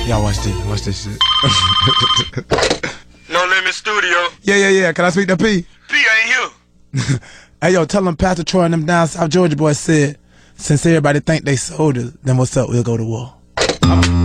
Y'all watch this shit. No Limit Studio. Yeah. Can I speak to P? P ain't here. Hey, yo, tell them Pastor Troy and them down South Georgia boys said, since everybody think they soldiers, then what's up? We'll go to war.